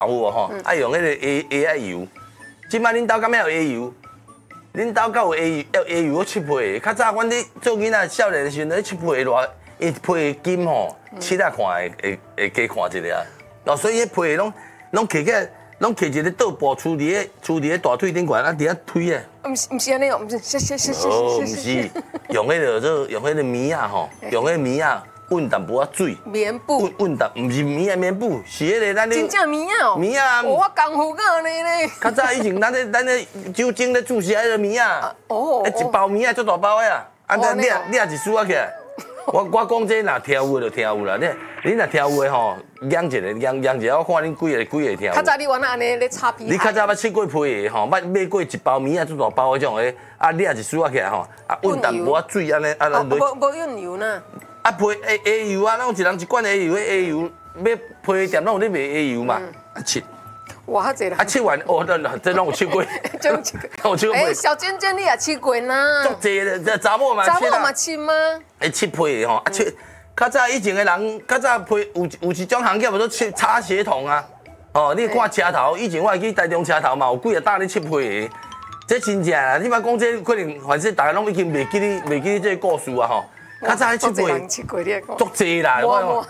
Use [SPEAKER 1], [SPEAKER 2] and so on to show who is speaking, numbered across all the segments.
[SPEAKER 1] 有无吼？爱用迄个鸭仔油。即摆恁兜敢要有鸭油？恁兜敢有鸭油去配？较早阮咧做囡仔少年的时阵，咧去配偌，伊配金吼，7啊看会加看一个啊。哦，所以迄配拢摕起来，拢摕一个倒布杵伫咧大腿顶悬，啊伫遐推啊。
[SPEAKER 2] 毋是安尼哦，毋是，
[SPEAKER 1] 哦，毋是，用迄个棉啊吼，用迄个棉啊。温淡薄仔水，
[SPEAKER 2] 棉布，
[SPEAKER 1] 温淡，唔是棉啊棉布，是迄个咱咧
[SPEAKER 2] 真正棉啊哦，
[SPEAKER 1] 棉啊，
[SPEAKER 2] 我功夫个安尼咧。
[SPEAKER 1] 较早以前咱咧酒精咧注射迄个棉啊，
[SPEAKER 2] 哦，
[SPEAKER 1] 一包棉啊足大包的啊，啊咱掠一束啊起来。我讲这若跳舞就跳舞啦，你若跳舞的吼，养一个，我看恁几个跳舞。
[SPEAKER 2] 较早你玩安尼咧擦皮。
[SPEAKER 1] 你较早捌试过配的吼，捌买过一包棉啊足大包的种的，啊掠一束啊起来吼，啊温淡薄仔水安尼啊咱落。
[SPEAKER 2] 无用油呢。
[SPEAKER 1] 啊配鸭油啊，拢一人一罐鸭油，鸭油要配店拢有咧卖鸭油嘛，啊切。
[SPEAKER 2] 哇，较济啦。
[SPEAKER 1] 啊切完哦，这拢有切过，有切过。
[SPEAKER 2] 小娟娟你也切过呐？
[SPEAKER 1] 足济咧，查某嘛切。
[SPEAKER 2] 查某嘛切吗？
[SPEAKER 1] 切配的吼，啊切。较早以前的人，较早配有一种行业叫做切插血筒啊。哦，你看车头，以前我会去台中车头嘛，有几个搭咧切配的。这真正啦，你莫讲这可能，反正大家拢已经袂记你这个故事啊吼。较早切配，足济啦，我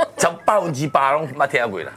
[SPEAKER 1] 100%拢捌听过啦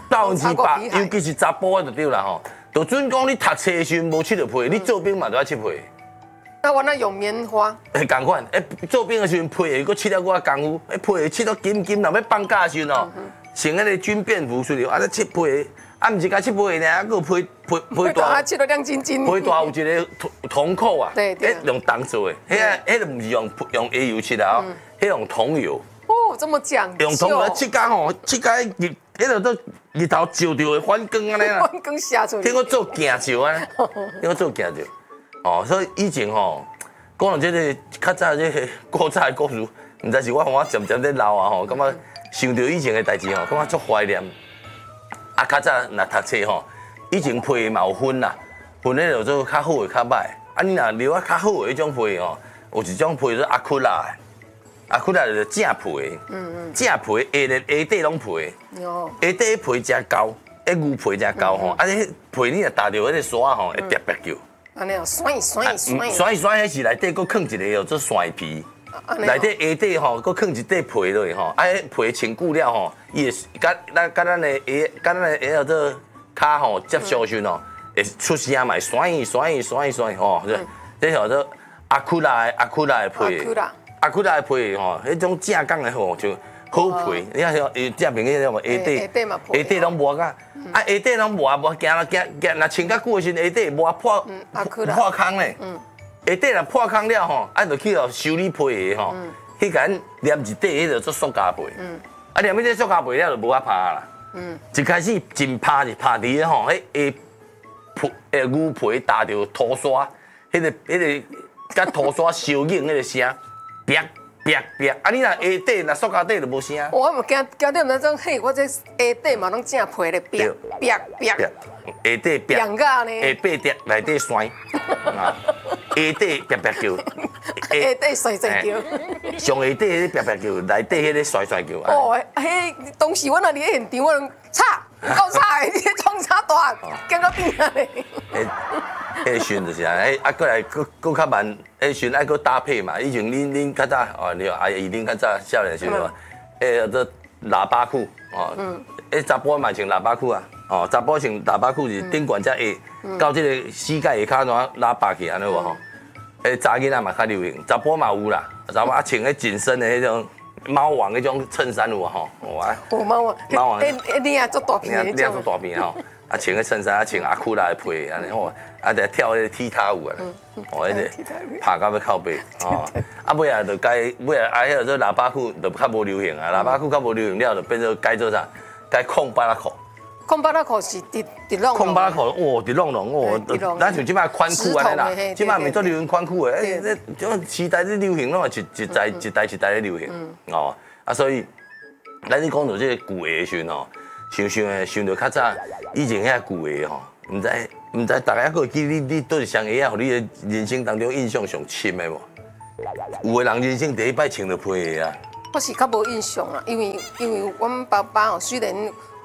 [SPEAKER 1] ，100%，尤其是查甫的就对啦吼。就准讲你读册的时阵无切到配，你做兵嘛都要切配。
[SPEAKER 2] 那我那用棉花。共
[SPEAKER 1] 款，做兵的时阵配的，佫切了我功夫，配的切到金，若要放假的时阵哦，穿迄个军便服出去，啊，咧切配的，啊，毋是甲切配的呢，佫有配大，
[SPEAKER 2] 切到亮晶晶。
[SPEAKER 1] 配大有一个铜扣啊，
[SPEAKER 2] 对，
[SPEAKER 1] 用铜做的，迄个毋是用鸭油切的哦，迄用铜油。
[SPEAKER 2] 哦，这么讲究。
[SPEAKER 1] 用铜油切甲吼，切甲迄个都日头照着的反光安尼啦。
[SPEAKER 2] 反光射出去。
[SPEAKER 1] 听我做镜照啊，听我做镜照。哦，所以以前吼，讲到这个较早这个古早的故事，毋知是我渐渐咧老啊吼，感觉想到以前的代志吼，感觉足怀念。啊，较早若读册吼，以前配嘛有分啦，分咧就做较好的较歹。啊，你若留啊较好的迄种配吼，有一种配做阿库拉的，阿库拉就是正配的，正配下底拢配的，下底配真厚，牛皮真厚吼，啊，你配你若踏着迄个沙吼，会啪啪叫。
[SPEAKER 2] 安尼哦，甩，
[SPEAKER 1] 迄是内底佫放一个叫做蒜皮，内底下底吼佫放一块皮落去吼，啊，迄皮清久了吼，伊会甲咱的鞋叫做骹吼接触时吼，会出声嘛，甩吼，这叫做阿库拉的皮，阿库拉的皮吼，迄种正港的吼就好皮，你看像伊正面迄种下底拢磨甲。啊，下底拢磨，行，若穿较久的时阵，下底磨破空咧。下底若破空了吼，啊，就去修理皮的吼，去甲咱黏一底迄个做塑胶皮。啊，黏迄个塑胶皮了就无法拍啦。一开始真拍是拍伫吼，迄下牛皮打着涂刷，迄个甲涂刷烧硬迄个声，啪。啊！你若下底若塑胶底就无声。
[SPEAKER 2] 我嘛惊你毋知种，嘿，我这下底嘛拢正皮咧，下
[SPEAKER 1] 底
[SPEAKER 2] 凉个呢，
[SPEAKER 1] 下背跌内底酸，下底啪叫，
[SPEAKER 2] 下底甩叫，
[SPEAKER 1] 上下底迄啪叫，内底迄个甩叫。
[SPEAKER 2] 哦，迄当时我若伫咧现场，我拢吵，够吵的，你创啥大，惊到边啊咧。
[SPEAKER 1] 迄训就是啊，过来佫较慢，迄训爱佫搭配嘛。以前恁较早哦，你阿姨恁较早少年时阵嘛，叫做喇叭裤哦，查甫嘛穿喇叭裤啊，哦，查甫穿喇叭裤是顶悬才下，到这个膝盖下骹怎拉拔起安尼无吼？查囡仔嘛较流行，查甫嘛有啦，查甫啊穿迄紧身的迄种猫王迄种衬衫有吼，哇，
[SPEAKER 2] 猫王，你也做大片，
[SPEAKER 1] 你也做大片吼。啊，穿个衬衫，啊，穿阿库拉的皮，安尼吼，啊，在跳迄个踢踏舞啊，哦，迄个拍到要靠背，哦，啊，尾仔就改，尾仔啊，迄个做喇叭裤就较无流行啊，喇叭裤较无流行了，就变做改做啥？改空巴拉裤。
[SPEAKER 2] 空巴拉裤是直拢。
[SPEAKER 1] 空巴拉裤，哦，直拢哦，咱像即摆宽裤安尼啦，即摆咪做流行宽裤的，这种时代咧流行拢系一代咧流行，哦，啊，所以咱你讲到这个旧的时阵吼。想到较早以前遐旧的吼，毋知大家还会记你倒一双鞋啊，互你的人生当中印象上深的无？有的人人生第一摆穿着皮鞋啊。
[SPEAKER 2] 我是较无印象啦，因为阮爸爸吼，虽然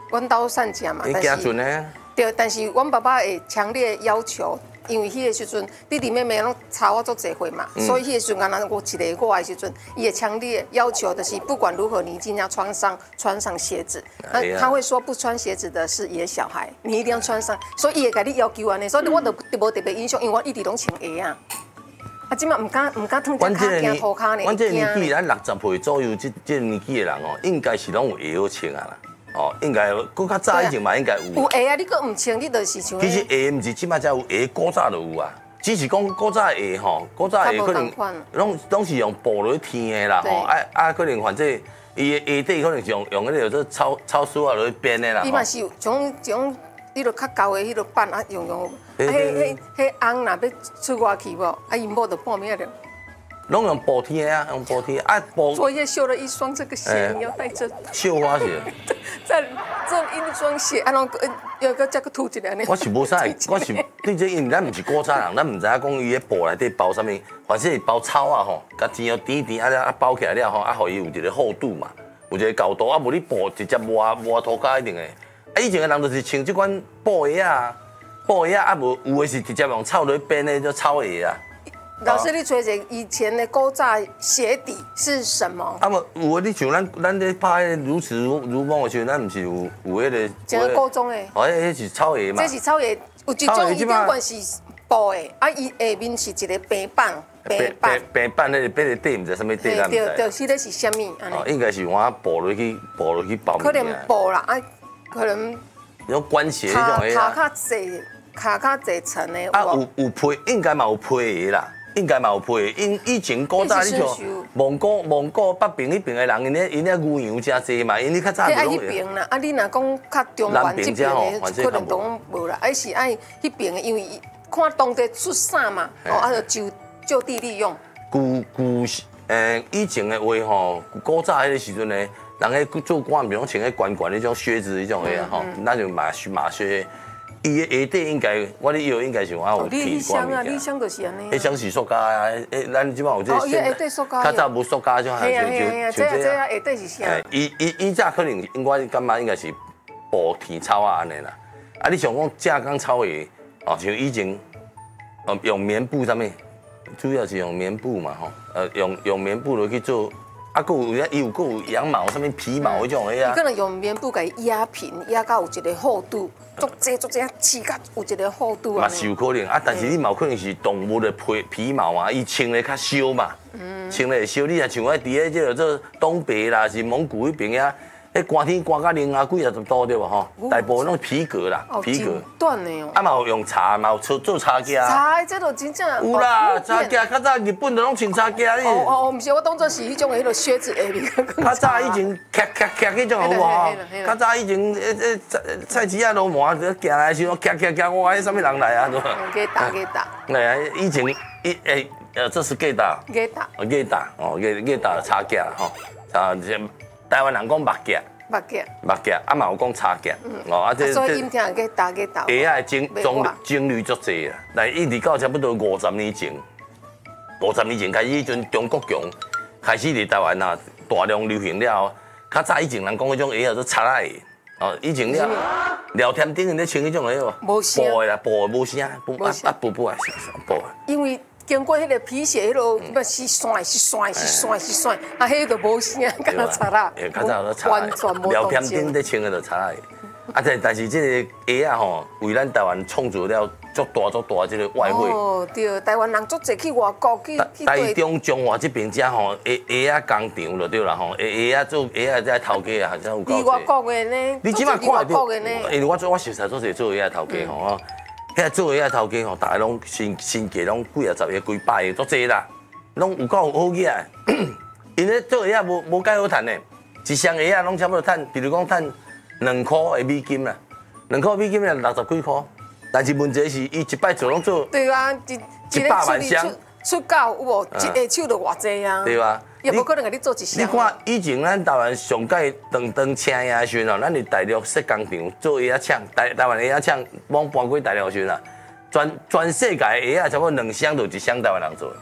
[SPEAKER 2] 阮兜散食嘛，
[SPEAKER 1] 但是
[SPEAKER 2] 对，但是阮爸爸会强烈要求，因为迄个时阵弟弟妹妹拢差我足侪岁嘛，所以迄个时阵，我一个我的时阵，伊会强烈要求的是，不管如何，你一定要穿上鞋子。他会说，不穿鞋子的是野小孩，你一定要穿上，所以伊会甲你要求安尼，所以我都无特别印象，因为我一直拢穿鞋啊。啊，即马唔敢脱只脚行涂骹呢。
[SPEAKER 1] 阮这个年纪，咱60岁左右，这年纪的人哦，应该是拢有鞋好穿啊啦。哦，应该，搁较早以前嘛，应该有。
[SPEAKER 2] 有鞋啊，你搁唔穿，你就是像。
[SPEAKER 1] 其实鞋唔是即摆才有鞋，古早就有啊。只是讲古早鞋吼，古早鞋可能拢是用布落去天的啦吼，可能反正伊的鞋底可能是用迄个做草丝啊落去编的啦。
[SPEAKER 2] 伊嘛是有种，你著较厚的迄个板啊，用，迄红若要出外去无，啊伊摸着半暝了。
[SPEAKER 1] 拢用布天啊，用布天啊布。
[SPEAKER 2] 昨夜绣了一双这个鞋，你要带着。
[SPEAKER 1] 绣花鞋。
[SPEAKER 2] 再做一双鞋，啊，拢要个再个涂一个呢。
[SPEAKER 1] 我是无啥，我是对这因为咱唔是古早人，咱唔知影讲伊个布内底包啥物，反正是包草啊吼，甲钱要甜啊包起来了吼，啊，互伊有一个厚度嘛，有一个高度啊，无你布直接磨涂骹一定诶。啊，以前个人就是穿即款布鞋啊，啊无有诶是直接用草落去编诶，叫草鞋啊。
[SPEAKER 2] 老师，你找者以前的古早鞋底是什么？
[SPEAKER 1] 啊无有诶，你像咱咧拍如此如梦的时候，咱毋是有迄个。
[SPEAKER 2] 整个高中诶。
[SPEAKER 1] 哦，迄是草鞋嘛。
[SPEAKER 2] 这是草鞋，有一种伊顶管是布的，啊，伊下面是一个平板。
[SPEAKER 1] 平板迄个底毋知啥物底，咱毋知。
[SPEAKER 2] 对，迄个是啥物？
[SPEAKER 1] 哦，应该是用啊布落去包。
[SPEAKER 2] 可能布啦，啊，可能。
[SPEAKER 1] 种关鞋迄种鞋啊。
[SPEAKER 2] 卡较侪层的。
[SPEAKER 1] 啊，有配，应该嘛有配鞋啦。应该嘛有配，因以前古早你像蒙古北边迄边的人，因咧牛羊真济嘛，因咧较早就拢。
[SPEAKER 2] 迄边啦，啊，你若讲较中原这边的，可能都无啦，还是爱迄边的，因为看当地出啥嘛，哦，啊就地利用。
[SPEAKER 1] 以前的话吼，古早迄个时阵呢，人咧做官，比如穿迄悬迄种靴子迄种的吼，那就马靴。伊的鞋底应该，我咧以为应该是有
[SPEAKER 2] 你箱啊，你箱就是安尼。
[SPEAKER 1] 迄箱是塑胶啊，咱即摆有这。
[SPEAKER 2] 哦，伊鞋底塑胶。
[SPEAKER 1] 较早无塑胶种
[SPEAKER 2] 系啊，这鞋底是啥？
[SPEAKER 1] 伊早可能我感觉应该是布天草啊安尼啦。啊，你想讲正港草鞋，哦，像以前，用棉布上面，主要是用棉布嘛吼，用棉布落去做。啊，伊有羊毛，什物皮毛迄种的啊。
[SPEAKER 2] 可能用棉布给压平，压到有一个厚度，足济刺甲有一个厚度啊。
[SPEAKER 1] 嘛是有可能啊，但是你嘛有可能是动物的皮毛啊，伊穿的较烧嘛，穿的会烧。你若像我伫咧即个做东北啦，是蒙古迄边啊，迄寒天寒到零啊几啊十度对吧吼？大部分拢皮革啦，皮革。
[SPEAKER 2] 短的哦。
[SPEAKER 1] 啊嘛有用茶嘛有做茶架。
[SPEAKER 2] 茶这都真正。
[SPEAKER 1] 有啦，茶架较早日本都拢穿茶架哩。
[SPEAKER 2] 哦，毋是，我当作是迄种迄个靴子下面。
[SPEAKER 1] 较早以前徛迄种有无？较早以前菜市仔路盘行来时候徛，哇，迄啥物人来啊？
[SPEAKER 2] 假打。
[SPEAKER 1] 来啊！以前这是假打。假打茶架吼，台湾人讲木架，啊嘛有讲茶架，
[SPEAKER 2] 所以因听假打。
[SPEAKER 1] 鞋啊种类足济啦，来一直到差不多50年前开始，迄阵中国强开始伫台湾啊大量流行了后，较早以前人讲迄种鞋叫做擦仔鞋，哦，以前聊天顶咧穿迄种鞋无？
[SPEAKER 2] 无声。
[SPEAKER 1] 布的啦，布的无声，布啊，布。
[SPEAKER 2] 因为经过迄个皮鞋，迄落要是线，啊，迄个无声，敢若擦啦。
[SPEAKER 1] 较早都擦。完全无。聊天顶咧穿的就擦仔鞋。啊，但是这个鞋啊吼，为咱台湾创造了足大这个外汇。
[SPEAKER 2] 哦，对，台湾人足济去外国去。
[SPEAKER 1] 台中中华这边遮吼，鞋啊工厂就对啦吼，鞋啊做鞋啊这头家啊，好像有够济。
[SPEAKER 2] 外国的呢？
[SPEAKER 1] 你即摆看到，因为我熟悉做者做鞋头家吼，遐做鞋头家吼，大家拢身价拢几啊十个、几百个，足济啦，拢有够好起来。因为做鞋无介好赚呢，一双鞋啊拢差不多赚，比如讲赚2块的美金啦，2块美金了60几块，但是问题是伊一摆做拢做。
[SPEAKER 2] 对啊，
[SPEAKER 1] 100万箱
[SPEAKER 2] 出到有无？一下手就偌济啊。
[SPEAKER 1] 对啊。
[SPEAKER 2] 也无可能甲你做一箱。
[SPEAKER 1] 你看以前咱台湾上届当请鞋的时阵，咱伫大陆设工厂做鞋厂，台湾鞋厂往搬过大陆的时阵啊，全世界的鞋啊，差不多2箱就1箱台湾人做的。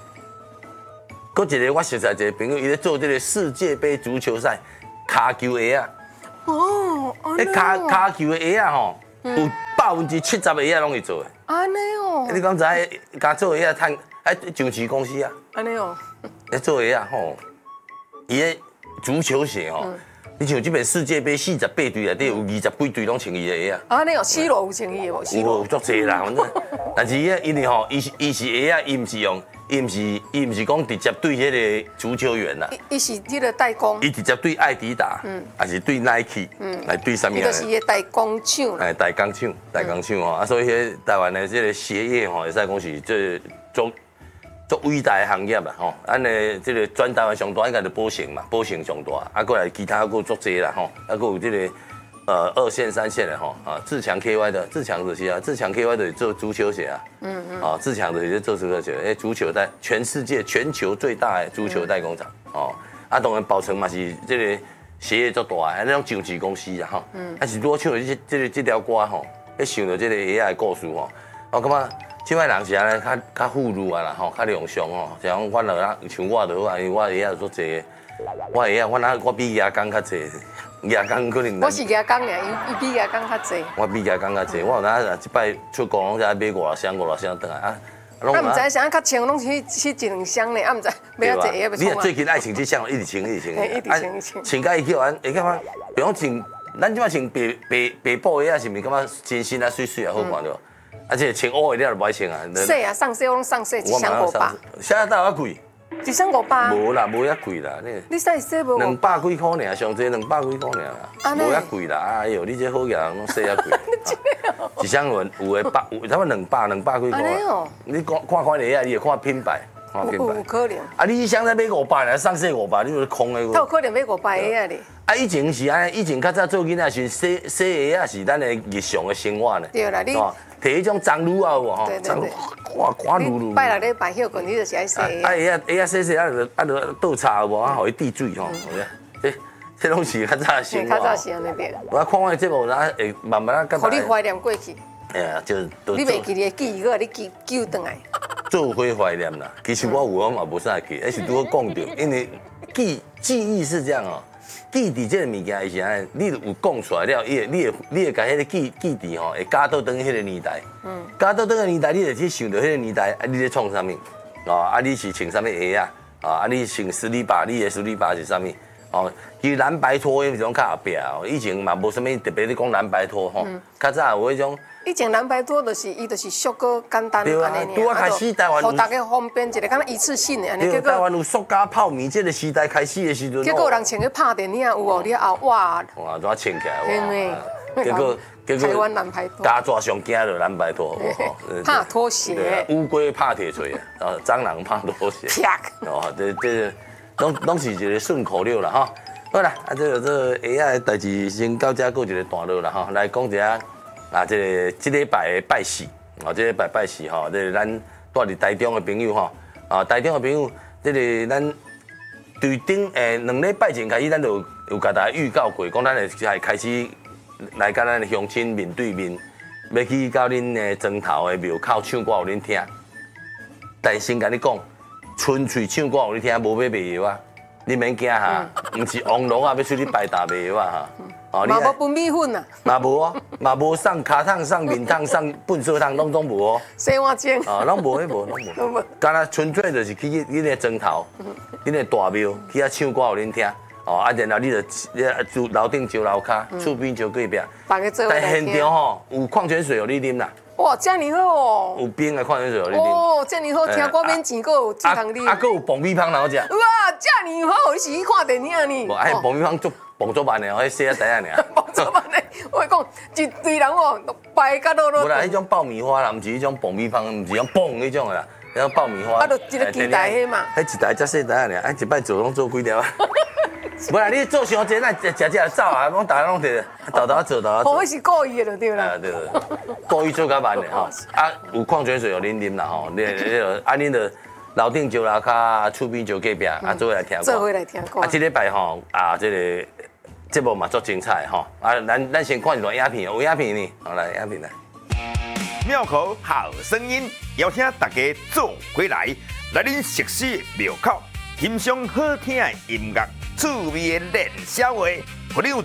[SPEAKER 1] 搁一个我熟悉一个朋友，伊咧做这个世界杯足球赛骹球鞋啊。
[SPEAKER 2] 哦，
[SPEAKER 1] 骹球的鞋啊吼，有70%的鞋拢会做的。
[SPEAKER 2] 安尼哦。
[SPEAKER 1] 你讲知甲做鞋趁上市公司啊？
[SPEAKER 2] 安尼哦。
[SPEAKER 1] 做鞋啊吼，伊个足球鞋吼。你像这边世界杯48队内底有20几队拢穿伊的鞋啊！
[SPEAKER 2] 啊，你有C罗有穿伊的无？
[SPEAKER 1] 有足济啦，反正，但是因为吼，伊是鞋啊，伊毋是讲直接对迄个足球员啦。
[SPEAKER 2] 伊是迄个代工。
[SPEAKER 1] 伊直接对艾迪达，还是对 Nike， 来对啥物啊？
[SPEAKER 2] 伊就是伊个代工厂。
[SPEAKER 1] 哎，代工厂吼，啊，所以迄台湾的这个鞋业吼，会使讲是这做伟大的行业啦吼，咱的这个全台湾上大应该就保险嘛，保险上大，啊，过来其他还有足济啦吼，啊，有这个2线、3线的吼，啊，自强 KY 的，自强就是啊，自强 KY 就是做足球鞋啊，啊，自强就是做足球鞋，足球代全世界全球最大的足球代工厂，哦，啊，当然宝成嘛是这个鞋业足大的，那种上市公司啦吼，但是如果唱的这条歌吼，一想到这个鞋的故事吼，我感觉。即摆人是安尼较富裕啊啦吼，较良善吼，像我像我就好，因为我鞋足济，我鞋我比牙工较济，牙工可能。
[SPEAKER 2] 我是牙工尔，伊比牙工较济。
[SPEAKER 1] 我比牙工较济，我有当即摆出国拢在买5箱转来啊。
[SPEAKER 2] 啊，唔知啥较穿拢是去1、2箱呢，啊唔知买啊济要
[SPEAKER 1] 你最近爱穿这箱，一直穿。一直
[SPEAKER 2] 穿。
[SPEAKER 1] 穿甲伊叫安，会感觉，比方穿，咱即摆穿白布鞋啊，是毋是感觉真新啊、水啊，好看对？而且穿乌的了就不爱穿啊。
[SPEAKER 2] 洗啊，上洗我拢上洗，1箱500。
[SPEAKER 1] 现在哪有贵
[SPEAKER 2] ？1箱500。
[SPEAKER 1] 无啦，无遐贵啦。
[SPEAKER 2] 你洗洗无
[SPEAKER 1] ？200几块尔，上济200几块尔啦。无遐贵啦，哎呦，你这好嘢拢洗遐贵。1箱有的有差不多200几块。你看你啊，你看品牌，看品牌。
[SPEAKER 2] 有可能。
[SPEAKER 1] 啊，你1箱才买500呢，上洗500，你就是空的。
[SPEAKER 2] 他有可能买500个啊哩。
[SPEAKER 1] 啊，以前是安尼，以前较早做囡仔时洗鞋啊是咱的日常的生活呢。
[SPEAKER 2] 对啦，你。
[SPEAKER 1] 摕迄种脏撸啊有无吼？脏看撸撸。
[SPEAKER 2] 拜6礼拜休困，你就是爱洗。
[SPEAKER 1] 鞋洗就倒茶有无？啊，互伊滴水吼。这拢是较早的生活。
[SPEAKER 2] 较早是安尼的。
[SPEAKER 1] 我看我的节目，咱会慢慢啊。
[SPEAKER 2] 互你怀念过去。
[SPEAKER 1] 哎呀，就
[SPEAKER 2] 你袂记你记个，你记回来。
[SPEAKER 1] 做伙怀念啦，其实我嘛无啥记，而是拄好讲到，因为记忆是这样哦。记忆这个物件是安尼，你有讲出来了，你会甲迄个记忆吼，会加到等迄个年代。加到等个年代，你就去想到迄个年代，你咧创啥物？啊，你是穿啥物鞋啊？啊，你穿斯里巴，你的斯里巴是啥物？哦，其实蓝白拖是种较后壁哦，以前嘛无啥物特别咧讲蓝白拖吼，较早有迄种。
[SPEAKER 2] 以前蓝白拖就是伊就是俗个简单安尼尔，
[SPEAKER 1] 拄啊开始台湾，
[SPEAKER 2] 互大家方便一个，敢若一次性的安尼。
[SPEAKER 1] 结果台湾有塑胶泡面这个时代开始的时阵，
[SPEAKER 2] 结果有人穿去拍电影有无？了后哇，
[SPEAKER 1] 哇，怎穿起来
[SPEAKER 2] 哇？
[SPEAKER 1] 结果
[SPEAKER 2] 台湾蓝白拖，
[SPEAKER 1] 家抓上惊就蓝白拖，
[SPEAKER 2] 拍拖鞋，
[SPEAKER 1] 乌龟拍铁锤啊，蟑螂拍拖鞋，
[SPEAKER 2] 啪！
[SPEAKER 1] 哦，这拢是一个顺口溜啦哈。好啦，啊，这个鞋仔的代志先到这，过一个段落啦哈，来讲一下。啊，这礼拜的拜喜，啊，这礼拜拜喜吼，这咱住伫台中的朋友吼，啊，台中的朋友，这个咱对顶2礼拜前开始，咱就有甲大家预告过，讲咱会开始来甲咱的乡亲面对面，要去到恁的庄头的庙口唱歌互恁听。但先甲你讲，纯粹唱歌互你听，无要卖药啊，你免惊哈，毋是网络啊，要出去摆大卖药啊哈。
[SPEAKER 2] 嘛无分米粉啊，
[SPEAKER 1] 嘛无哦，嘛无上骹桶、上面桶、上粪扫桶，拢无哦。
[SPEAKER 2] 洗碗精
[SPEAKER 1] 啊，拢无，拢无。干那纯粹就是去恁个庄头，恁个大庙去遐唱歌互恁听。哦，啊，然后你就楼顶招楼骹，厝边招隔壁。但现场吼有矿泉水互你啉啦。
[SPEAKER 2] 哇，遮尔好哦！
[SPEAKER 1] 有冰的矿泉水互你啉。
[SPEAKER 2] 哦，遮尔好，听歌免钱，阁有煮汤啉。
[SPEAKER 1] 啊，阁有爆米香好食。
[SPEAKER 2] 哇，遮尔好，你是去看电影呢？
[SPEAKER 1] 无，哎，爆米香蹦做慢的，迄洗啊袋啊尔。
[SPEAKER 2] 蹦做慢的，我讲一堆人哦，排甲落落。
[SPEAKER 1] 无啦，迄种爆米花啦，毋是迄种爆米香，毋是种蹦迄种啦，迄种爆米花。
[SPEAKER 2] 啊，就一个机台迄嘛。
[SPEAKER 1] 迄一台才细袋啊尔，一摆做拢做几条啊？无啦，你做伤济，咱食走啊，讲大家拢摕豆做。
[SPEAKER 2] 哦，迄是故意的就对啦。
[SPEAKER 1] 对，故意做较慢的吼。啊，有矿泉水互恁啉啦吼，恁就楼顶招楼骹，厝边招隔壁，啊，做伙来听歌。
[SPEAKER 2] 做伙来听歌。
[SPEAKER 1] 啊，这礼拜吼，啊，这个节目嘛足精彩吼。啊，咱先看一段影片，有影片呢，好来影片来。
[SPEAKER 3] 庙口好声音，邀请大家做伙来恁熟悉的庙口，欣赏好听的音乐，趣味的练小话，互你有一